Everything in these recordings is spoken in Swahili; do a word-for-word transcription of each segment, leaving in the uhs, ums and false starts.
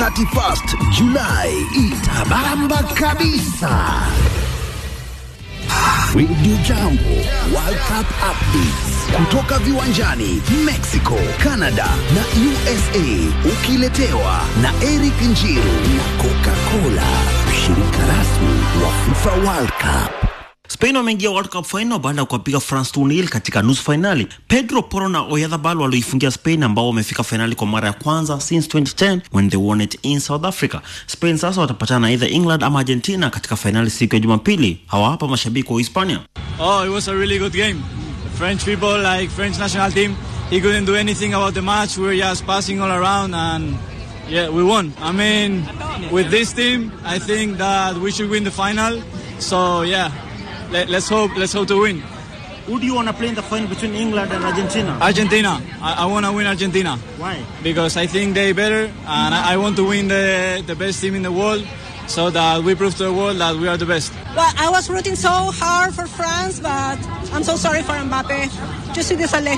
thirty-first July itabamba kabisa. Radio Jambo World Cup updates kutoka viwanjani Mexico, Canada na U S A, ukiletewa na Eric Njiru na Coca-Cola, mshirika rasmi wa FIFA World Cup. Spain wameingia World Cup final baada ya kupiga France two nil katika nusu finali. Pedro Porro na Oyarzabal waliifungia Spain ambao wamefika finali kwa mara ya kwanza since twenty ten when they won it in South Africa. Spain sasa watapatana na either England ama Argentina katika finali siku ya Jumapili. Hawa hapa mashabiki wa Hispania. Oh, it was a really good game. French people, like French national team, he couldn't do anything about the match. We were just passing all around and yeah, we won. I mean, with this team, I think that we should win the final. So yeah, Let, let's hope. Let's hope to win. Who do you want to play in the final between England and Argentina? Argentina. I, I want to win Argentina. Why? Because I think they're better, and I, I want to win the the best team in the world, so that we prove to the world that we are the best. Well, I was rooting so hard for France, but I'm so sorry for Mbappe. Je suis désolé.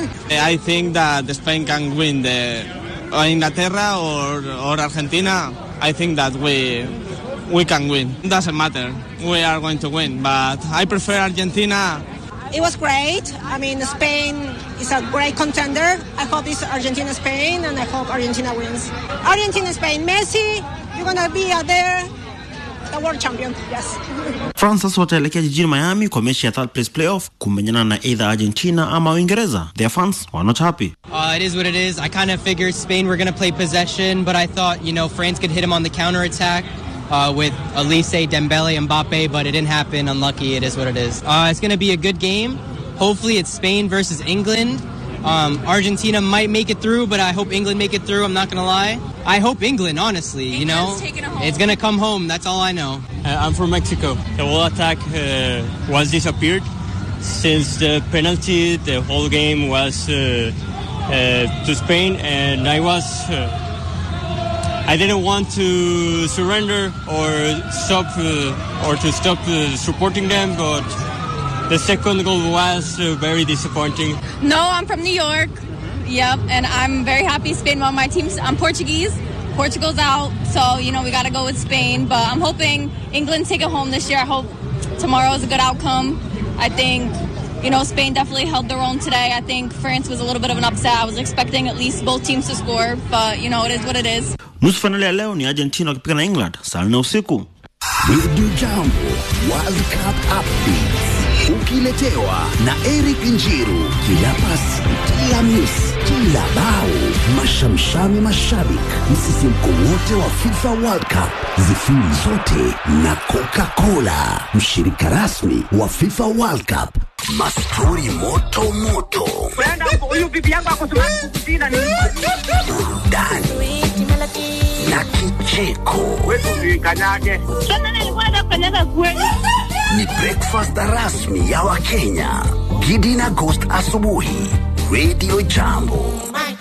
I think that Spain can win the or Inglaterra or or Argentina. I think that we. We can win. It doesn't matter. We are going to win, but I prefer Argentina. It was great. I mean, Spain is a great contender. I hope it's Argentina-Spain, and I hope Argentina wins. Argentina-Spain. Messi, you're going to be out there, the world champion. Yes. France sasa wataelekea jijini Miami kwa mechi ya third place playoff kumenyana na either Argentina ama Uingereza. Their fans were not happy. Uh, it is what it is. I kind of figured Spain were going to play possession, but I thought, you know, France could hit them on the counter-attack. Uh, with Elise, Dembele, Mbappe, but it didn't happen. Unlucky. It is what it is. Uh, it's going to be a good game. Hopefully it's Spain versus England. Um, Argentina might make it through, but I hope England make it through. I'm not going to lie. I hope England, honestly, you know. It it's going to come home. That's all I know. Uh, I'm from Mexico. The whole attack uh, was disappeared. Since the penalty, the whole game was uh, uh, to Spain, and I was... Uh, I didn't want to surrender or stop uh, or to stop uh, supporting them, but the second goal was uh, very disappointing. No, I'm from New York. Yep, and I'm very happy Spain won. My team, I'm Portuguese. Portugal's out, so, you know, we got to go with Spain. But I'm hoping England take it home this year. I hope tomorrow is a good outcome. I think, you know, Spain definitely held their own today. I think France was a little bit of an upset. I was expecting at least both teams to score, but, you know, it is what it is. Nusu finali ya leo ni Argentina wakipiga na England saa nne usiku. Radio Jambo World Cup updates ukiletewa na Eric Njiru. Kila pasi, kila miss, kila bao, mashamshami mashabik, msisimko wote wa FIFA World Cup, zifiri zote na Coca-Cola, mshirika rasmi wa FIFA World Cup. Mastori moto moto. Brenda, huyu bibi yangu akosema kukutina ni burudani na kicheko. Wewe usikanyage. Sasa nilikuwa nakanyaga kweli. Ni breakfast rasmi ya Wakenya. Gidi na Ghost asubuhi. Radio Jambo.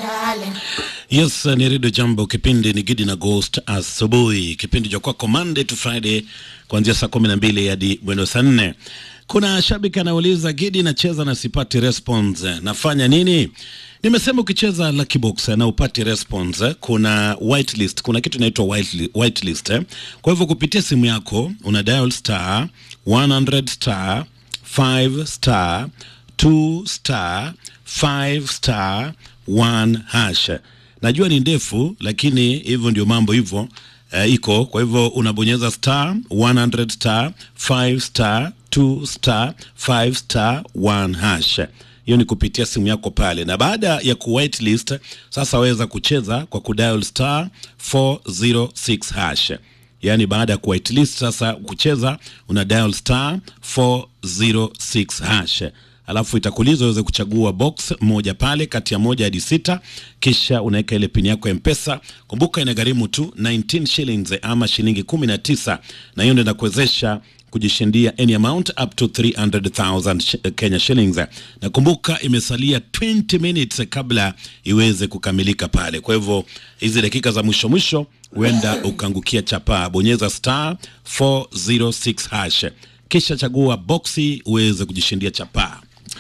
Yes, ni Radio Jambo, kipindi ni Gidi na Ghost asubuhi. Kipindi cha kwako Monday to Friday kuanzia saa kumi na mbili hadi mwendo saa nne. Kuna shabiki anauliza, Gidi nacheza na sipati response, nafanya nini? Nimesema ukicheza Lucky Box na upati response, kuna whitelist, kuna kitu inaitwa whitelist. Kwa hivyo kupitia simu yako una dial star one hundred star five star two star five star one hash. Najua ni ndefu, lakini hivyo ndio mambo hivyo uh, iko. Kwa hivyo unabonyeza star one hundred star five star two star five star one hash. Hiyo ni kupitia simu yako pale, na baada ya ku whitelist sasa waweza kucheza kwa kudial star four zero six hash. Yani baada ya ku whitelist sasa kucheza una dial star four zero six hash. Alafu itakuuliza uweze kuchagua box moja pale kati ya moja hadi sita, kisha unaweka ile pin yako M-Pesa. Kumbuka inagharimu tu nineteen shillings ama shilingi kumi na tisa, na hiyo ndio inakuwezesha kujishindia any amount up to three hundred thousand Kenya shillings. Na kumbuka imesalia twenty minutes kabla iweze kukamilika pale. Kwa hivyo hizi dakika za mwisho mwisho huenda ukangukia chapa. Bonyeza star four zero six hash, kisha chagua boxi uweze kujishindia chapa.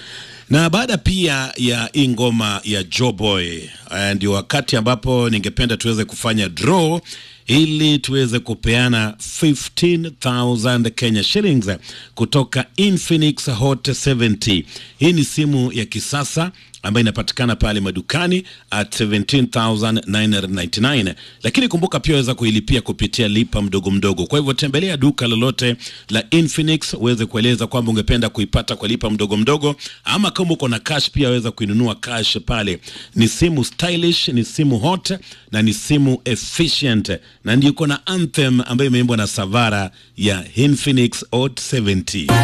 Na baada pia ya ingoma ya Joboy, ndio wakati ambapo ningependa tuweze kufanya draw ili tuweze kupeana fifteen thousand Kenya shillings kutoka Infinix Hot seventy. Hii ni simu ya kisasa ambayo inapatikana pale madukani at seventeen thousand nine hundred ninety-nine, lakini kumbuka pia waweza kuilipia kupitia lipa mdogo mdogo. Kwa hivyo tembelea duka lolote la Infinix uweze kueleza kwamba ungependa kuipata kwa lipa mdogo mdogo, ama kama uko na cash pia waweza kuinunua cash pale. Ni simu stylish, ni simu hot na ni simu efficient, na ndio iko na anthem ambayo imeimbwa na Savara ya Infinix Hot seventy.